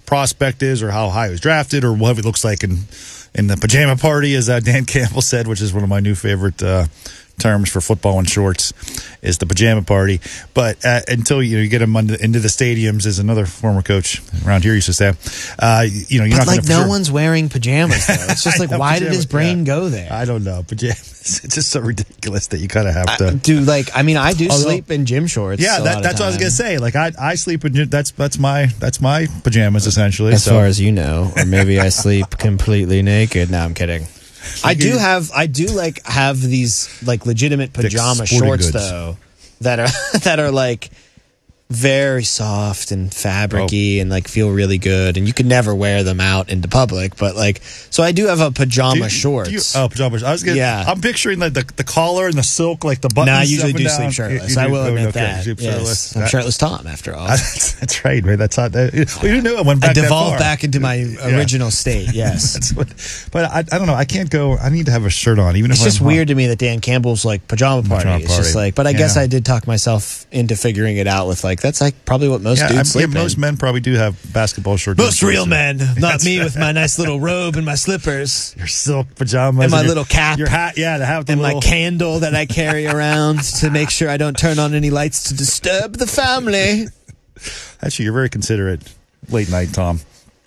prospect is or how high he was drafted or what he looks like in the pajama party, as Dan Campbell said, which is one of my new favorite terms for football and shorts, is the pajama party. But until you get him into the stadiums, as another former coach around here used to say, you're but not like no one's wearing pajamas though. It's just like why did his brain go there? I don't know. Pajamas. It's just so ridiculous that you kind of have to I do sleep in gym shorts. Yeah, that's what I was gonna say. Like I sleep in that's my pajamas essentially. As far as you know, or maybe I sleep completely naked. No, I'm kidding. I do have these like legitimate pajama shorts though that are like very soft and fabricy and like feel really good, and you could never wear them out into public, but like so I do have a pajama shorts. Pajamas. I'm picturing the collar and the silk, like the buttons. No, I usually do sleep shirtless. I will admit that. Yes. I'm shirtless Tom after all. That's right, man. That's not that. We didn't know it went back. I devolved back into my original state. Yes, but I don't know. I can't go. I need to have a shirt on, even if it's just weird to me that Dan Campbell's like pajama party. It's just like, but I guess I did talk myself into figuring it out with like that's like probably what most dudes sleep in. Most men probably do have basketball shorts. Most real men, not me with my nice little robe and my slippers, your silk pajamas, and my little cap, your hat, the hat, and my candle that I carry around to make sure I don't turn on any lights to disturb the family. Actually, you're very considerate. Late night, Tom.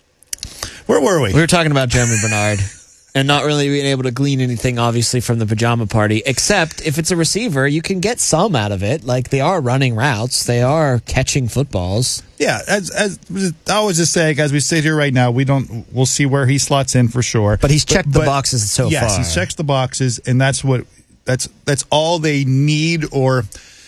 Where were we? We were talking about Jeremy Bernard. And not really being able to glean anything, obviously, from the pajama party, except if it's a receiver, you can get some out of it. Like, they are running routes. They are catching footballs. Yeah, as I was just saying, as we sit here right now, we'll see where he slots in for sure. But he's checked the boxes so far. Yes, he checks the boxes, and that's all they need, or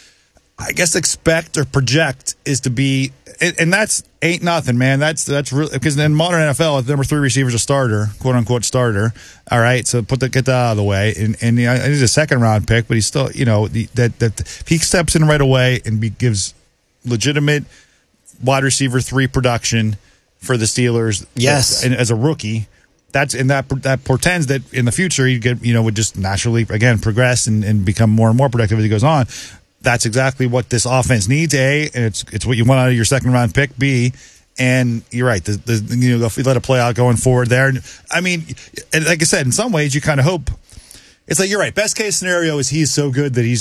I guess expect or project, is to be, and that's ain't nothing, man. That's really, because in modern NFL, the number 3 receiver is a starter, quote unquote starter. All right, so get that out of the way, and he's a second round pick, but he's still, that if he steps in right away and gives legitimate wide receiver 3 production for the Steelers, yes, and as a rookie. That portends that in the future he would just naturally again progress and become more and more productive as he goes on. That's exactly what this offense needs. A, and it's what you want out of your second round pick. B, and you're right. If you let it play out going forward there. I mean, and like I said, in some ways you kind of hope. It's like you're right. Best case scenario is he's so good that he's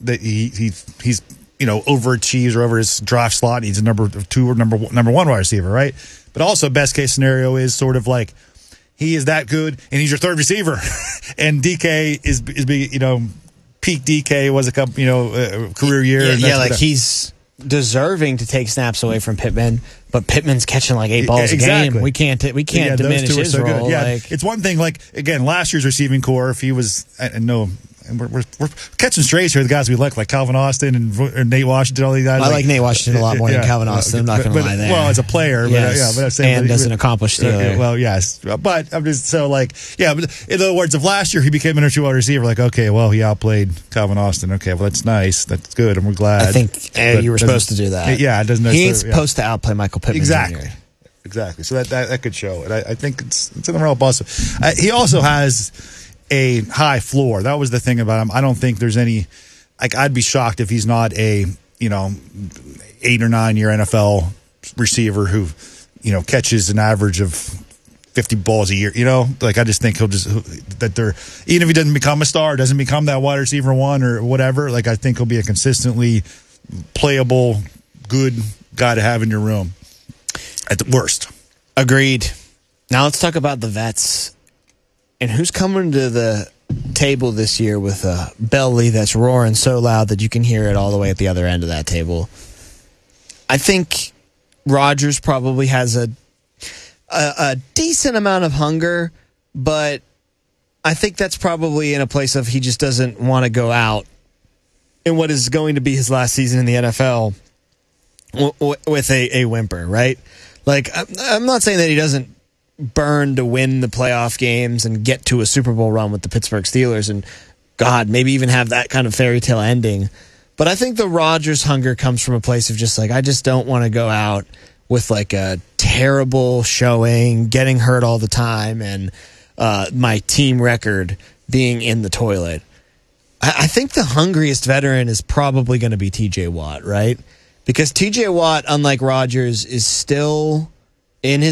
overachieves or over his draft slot. He's a number 2 or number 1 wide receiver, right? But also best case scenario is sort of like he is that good and he's your third receiver, and DK is peak DK was a couple, career year. Yeah, he's deserving to take snaps away from Pittman, but Pittman's catching like 8 balls a game. We can't diminish his role. Good. Yeah, it's one thing. Like again, last year's receiving core, if he was, and we're catching strays here. The guys we like Calvin Austin and Nate Washington, all these guys. I like Nate Washington a lot more than Calvin Austin. I'm not going to lie there. Well, as a player, yes. but I'm saying, and as an accomplished Steeler. Well, yes, but I'm just but in other words, if last year he became an number 2 wide receiver, like okay, well he outplayed Calvin Austin. Okay, well that's nice, that's good, and we're glad. I think you were supposed to do that. Yeah, it doesn't. He ain't supposed to outplay Michael Pittman. Exactly. So that could show it. I think it's in the realm of possible. He also has a high floor. That was the thing about him. I don't think there's any. I'd be shocked if he's not a 8 or 9 year NFL receiver who catches an average of 50 balls a year. I just think even if he doesn't become a star, doesn't become that wide receiver 1 or whatever. I think he'll be a consistently playable, good guy to have in your room. At the worst. Agreed. Now let's talk about the vets. And who's coming to the table this year with a belly that's roaring so loud that you can hear it all the way at the other end of that table? I think Rodgers probably has a decent amount of hunger, but I think that's probably in a place of he just doesn't want to go out in what is going to be his last season in the NFL with a whimper, right? I'm not saying that he doesn't burn to win the playoff games and get to a Super Bowl run with the Pittsburgh Steelers and, God, maybe even have that kind of fairy tale ending. But I think the Rodgers hunger comes from a place of just I just don't want to go out with a terrible showing, getting hurt all the time, and my team record being in the toilet. I think the hungriest veteran is probably going to be TJ Watt, right? Because TJ Watt, unlike Rodgers, is still in his